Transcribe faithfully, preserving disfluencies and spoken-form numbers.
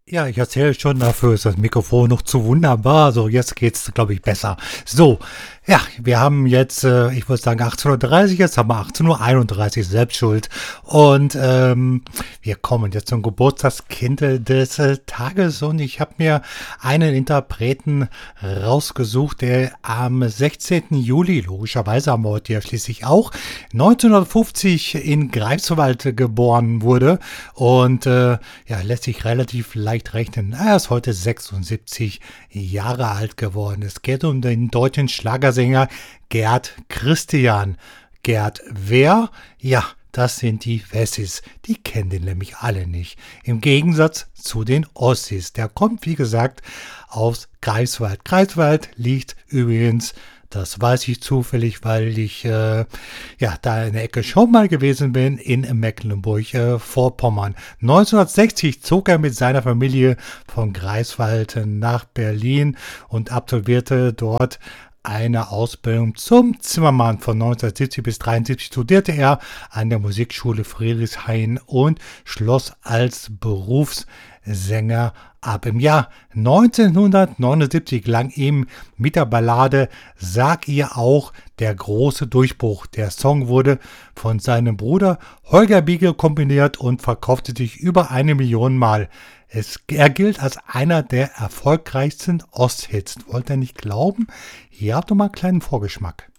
Ja, ich erzähle schon, dafür ist das Mikrofon noch zu wunderbar. So, jetzt geht's, glaube ich, besser. So, ja, wir haben jetzt, äh, ich würde sagen achtzehn Uhr dreißig, jetzt haben wir achtzehn Uhr einunddreißig, selbst schuld. Und ähm, wir kommen jetzt zum Geburtstagskind des äh, Tages und ich habe mir einen Interpreten rausgesucht, der am sechzehnten Juli, logischerweise haben wir heute ja schließlich auch, neunzehnhundertfünfzig in Greifswald geboren wurde und äh, ja, lässt sich relativ leicht rechnen. Er ist heute sechsundsiebzig Jahre alt geworden. Es geht um den deutschen Schlagersänger Gerd Christian. Gerd wer? Ja, das sind die Wessis. Die kennen den nämlich alle nicht. Im Gegensatz zu den Ossis. Der kommt, wie gesagt, aus Greifswald. Greifswald liegt übrigens, das weiß ich zufällig, weil ich äh, ja da in der Ecke schon mal gewesen bin, in Mecklenburg-Vorpommern. Äh, neunzehnhundertsechzig zog er mit seiner Familie von Greifswald nach Berlin und absolvierte dort eine Ausbildung zum Zimmermann. Von neunzehnhundertsiebzig bis dreiundsiebzig studierte er an der Musikschule Friedrichshain und schloss als Berufssänger ab. Im Jahr neunzehnhundertneunundsiebzig gelang ihm mit der Ballade Sag ihr auch der große Durchbruch. Der Song wurde von seinem Bruder Holger Biegel komponiert und verkaufte sich über eine Million Mal. Es, er gilt als einer der erfolgreichsten Osthits. Wollt ihr nicht glauben? Hier habt ihr mal einen kleinen Vorgeschmack.